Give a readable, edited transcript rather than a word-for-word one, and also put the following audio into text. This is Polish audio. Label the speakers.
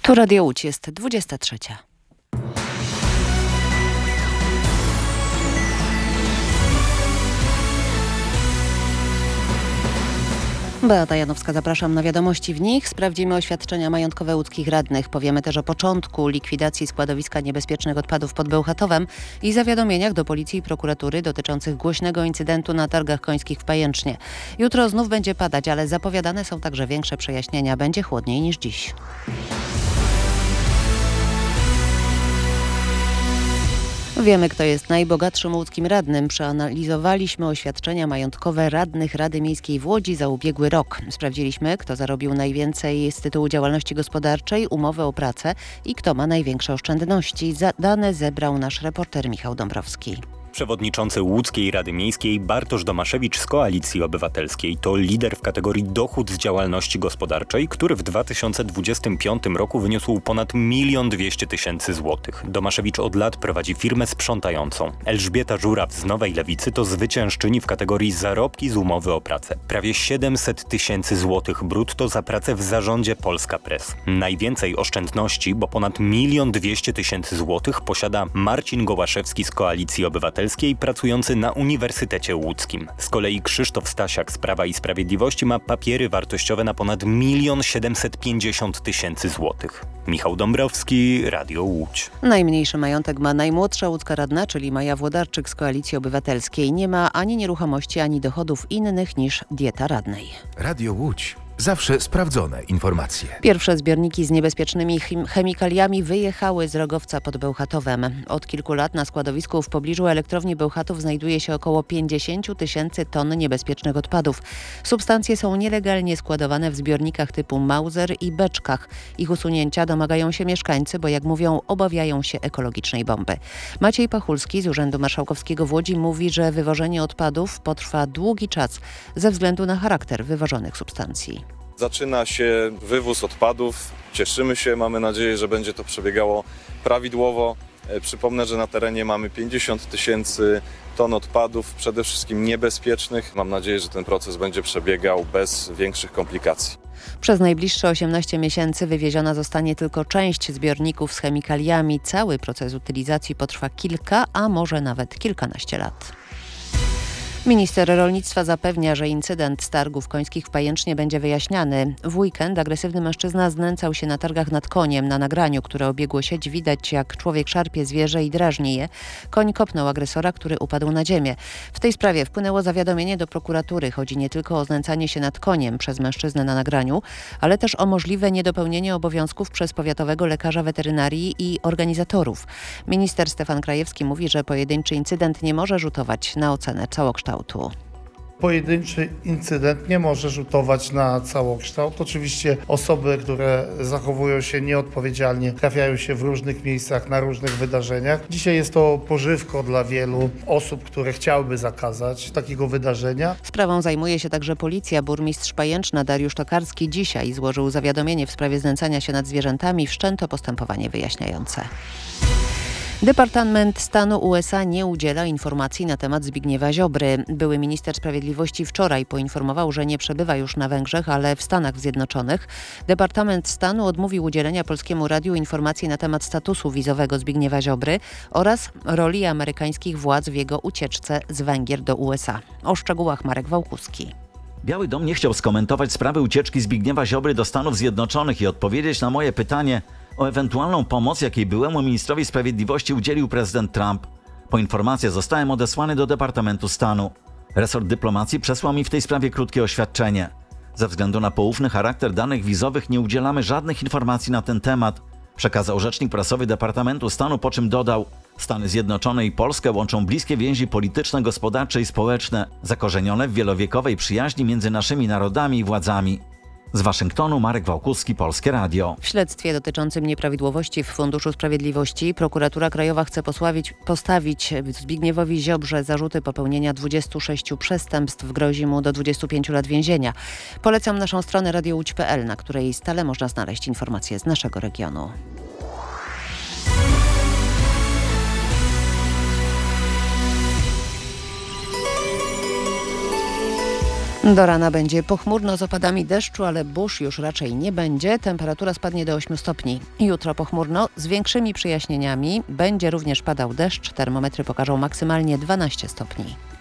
Speaker 1: Tu Radio Łódź, jest 23. Beata Janowska, zapraszam na wiadomości. W nich sprawdzimy oświadczenia majątkowe łódzkich radnych. Powiemy też o początku likwidacji składowiska niebezpiecznych odpadów pod Bełchatowem i zawiadomieniach do policji i prokuratury dotyczących głośnego incydentu na targach końskich w Pajęcznie. Jutro znów będzie padać, ale zapowiadane są także większe przejaśnienia. Będzie chłodniej niż dziś. Wiemy, kto jest najbogatszym łódzkim radnym. Przeanalizowaliśmy oświadczenia majątkowe radnych Rady Miejskiej w Łodzi za ubiegły rok. Sprawdziliśmy, kto zarobił najwięcej z tytułu działalności gospodarczej, umowy o pracę i kto ma największe oszczędności. Dane zebrał nasz reporter Michał Dąbrowski.
Speaker 2: Przewodniczący Łódzkiej Rady Miejskiej Bartosz Domaszewicz z Koalicji Obywatelskiej to lider w kategorii dochód z działalności gospodarczej, który w 2025 roku wyniósł ponad 1 200 000 złotych. Domaszewicz od lat prowadzi firmę sprzątającą. Elżbieta Żuraw z Nowej Lewicy to zwyciężczyni w kategorii zarobki z umowy o pracę. Prawie 700 000 złotych brutto za pracę w zarządzie Polska Press. Najwięcej oszczędności, bo ponad 1 200 000 złotych posiada Marcin Gołaszewski z Koalicji Obywatelskiej, pracujący na Uniwersytecie Łódzkim. Z kolei Krzysztof Stasiak z Prawa i Sprawiedliwości ma papiery wartościowe na ponad 1 750 000 złotych. Michał Dąbrowski, Radio Łódź.
Speaker 1: Najmniejszy majątek ma najmłodsza łódzka radna, czyli Maja Włodarczyk z Koalicji Obywatelskiej. Nie ma ani nieruchomości, ani dochodów innych niż dieta radnej.
Speaker 3: Radio Łódź. Zawsze sprawdzone informacje.
Speaker 1: Pierwsze zbiorniki z niebezpiecznymi chemikaliami wyjechały z Rogowca pod Bełchatowem. Od kilku lat na składowisku w pobliżu elektrowni Bełchatów znajduje się około 50 000 ton niebezpiecznych odpadów. Substancje są nielegalnie składowane w zbiornikach typu Mauser i beczkach. Ich usunięcia domagają się mieszkańcy, bo jak mówią, obawiają się ekologicznej bomby. Maciej Pachulski z Urzędu Marszałkowskiego w Łodzi mówi, że wywożenie odpadów potrwa długi czas ze względu na charakter wywożonych substancji.
Speaker 4: Zaczyna się wywóz odpadów. Cieszymy się, mamy nadzieję, że będzie to przebiegało prawidłowo. Przypomnę, że na terenie mamy 50 000 ton odpadów, przede wszystkim niebezpiecznych. Mam nadzieję, że ten proces będzie przebiegał bez większych komplikacji.
Speaker 1: Przez najbliższe 18 miesięcy wywieziona zostanie tylko część zbiorników z chemikaliami. Cały proces utylizacji potrwa kilka, a może nawet kilkanaście lat. Minister rolnictwa zapewnia, że incydent z targów końskich w Pajęcznie będzie wyjaśniany. W weekend agresywny mężczyzna znęcał się na targach nad koniem. Na nagraniu, które obiegło sieć, widać, jak człowiek szarpie zwierzę i drażni je. Koń kopnął agresora, który upadł na ziemię. W tej sprawie wpłynęło zawiadomienie do prokuratury. Chodzi nie tylko o znęcanie się nad koniem przez mężczyznę na nagraniu, ale też o możliwe niedopełnienie obowiązków przez powiatowego lekarza weterynarii i organizatorów. Minister Stefan Krajewski mówi, że pojedynczy incydent nie może rzutować na ocenę całokształtu.
Speaker 5: Pojedynczy incydent nie może rzutować na całokształt. Oczywiście osoby, które zachowują się nieodpowiedzialnie, trafiają się w różnych miejscach, na różnych wydarzeniach. Dzisiaj jest to pożywko dla wielu osób, które chciałyby zakazać takiego wydarzenia.
Speaker 1: Sprawą zajmuje się także policja. Burmistrz Pajęczna Dariusz Tokarski dzisiaj złożył zawiadomienie w sprawie znęcania się nad zwierzętami. Wszczęto postępowanie wyjaśniające. Departament Stanu USA nie udziela informacji na temat Zbigniewa Ziobry. Były minister sprawiedliwości wczoraj poinformował, że nie przebywa już na Węgrzech, ale w Stanach Zjednoczonych. Departament Stanu odmówił udzielenia Polskiemu Radiu informacji na temat statusu wizowego Zbigniewa Ziobry oraz roli amerykańskich władz w jego ucieczce z Węgier do USA. O szczegółach Marek Wałkuski.
Speaker 6: Biały Dom nie chciał skomentować sprawy ucieczki Zbigniewa Ziobry do Stanów Zjednoczonych i odpowiedzieć na moje pytanie o ewentualną pomoc, jakiej byłemu ministrowi sprawiedliwości udzielił prezydent Trump. Po informację zostałem odesłany do Departamentu Stanu. Resort dyplomacji przesłał mi w tej sprawie krótkie oświadczenie. Ze względu na poufny charakter danych wizowych nie udzielamy żadnych informacji na ten temat, przekazał rzecznik prasowy Departamentu Stanu, po czym dodał: Stany Zjednoczone i Polskę łączą bliskie więzi polityczne, gospodarcze i społeczne, zakorzenione w wielowiekowej przyjaźni między naszymi narodami i władzami. Z Waszyngtonu Marek Wałkuski, Polskie Radio.
Speaker 1: W śledztwie dotyczącym nieprawidłowości w Funduszu Sprawiedliwości prokuratura krajowa chce postawić Zbigniewowi Ziobrze zarzuty popełnienia 26 przestępstw. Grozi mu do 25 lat więzienia. Polecam naszą stronę radiołódź.pl, na której stale można znaleźć informacje z naszego regionu. Do rana będzie pochmurno z opadami deszczu, ale burz już raczej nie będzie. Temperatura spadnie do 8 stopni. Jutro pochmurno z większymi przyjaśnieniami. Będzie również padał deszcz. Termometry pokażą maksymalnie 12 stopni.